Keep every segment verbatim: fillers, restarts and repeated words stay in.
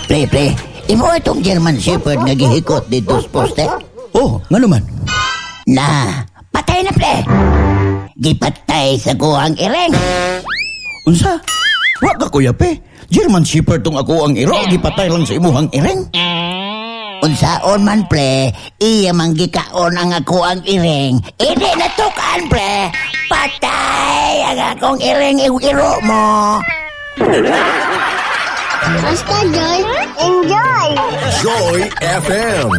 Pre, pre, imo itong German Shepherd nga gihikot dito sa poste? Oh, nga naman. Na, patay na, pre. Gipatay sa kuhang ireng. Unsa? Wa ka kuya pe. German Shepherd tong ako ang iro, gipatay lang sa imuhang ireng. Unsaon man, pre, iya manggikaon ang ako ang ireng. Hindi natukan, pre. Patay ang akong ireng iro mo. Basta Joy, enjoy! Joy F M.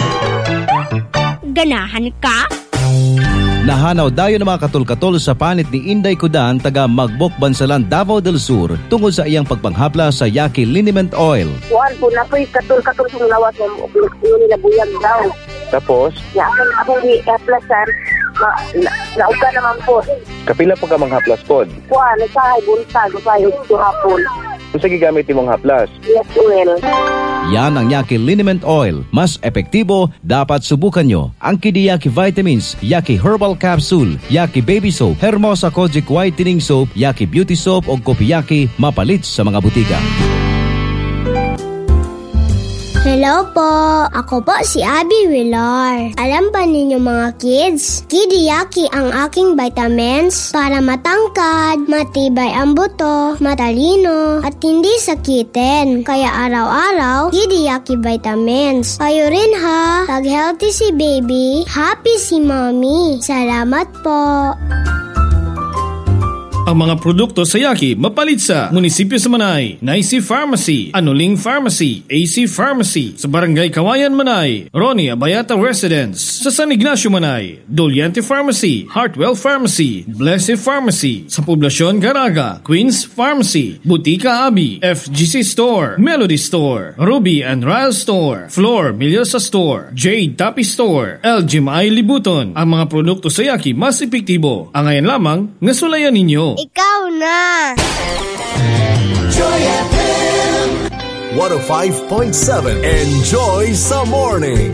Ganahan ka? Nahanaw dayon ng mga katol-katol sa panit ni Inday Kudan taga Magbok, Bansalan, Davao del Sur tungkol sa iyang pagpanghapla sa Yaki Liniment Oil. Kuhan po na po'y katul-katul sa lawas ng nila buyag daw. Tapos? Ya, akong akong i-aplasan, na, nauga naman po. Kapila po ka mga haplas pod? Kuhan, nagsahay, buntag, nagsahay, hapon. Kung sa gigamit imong haplas? Yes, well. Yan ang Yaki Liniment Oil. Mas epektibo, dapat subukan nyo. Ang Kidi Yaki Vitamins, Yaki Herbal Capsule, Yaki Baby Soap, Hermosa Kojic Whitening Soap, Yaki Beauty Soap o Kopi Yaki, mapalit sa mga butika. Hello po, ako po si Abby Villar. Alam ba ninyo mga kids, Kidiyaki ang aking vitamins para matangkad, matibay ang buto, matalino, at hindi sakitin. Kaya araw-araw, Kidiyaki vitamins. Kayo rin ha, pag healthy si baby, happy si mommy. Salamat po. Ang mga produkto sa Yaki mapalit sa Munisipyo sa Manay, Naisi Pharmacy, Anuling Pharmacy, A C Pharmacy, sa Barangay Kawayan, Manay, Ronnie Abayata Residence, sa San Ignacio, Manay, Doliante Pharmacy, Heartwell Pharmacy, Blessed Pharmacy, sa Poblasyon Garaga, Queens Pharmacy, Butika Abi, F G C Store, Melody Store, Ruby and Ryle Store, Floor Milyosa Store, Jade Tapi Store, L G M I Libuton. Ang mga produkto sa Yaki mas epektibo. Ang ngayon lamang, nasulayan ninyo. Ikaw na! Joy F M one oh five point seven. Enjoy sa morning.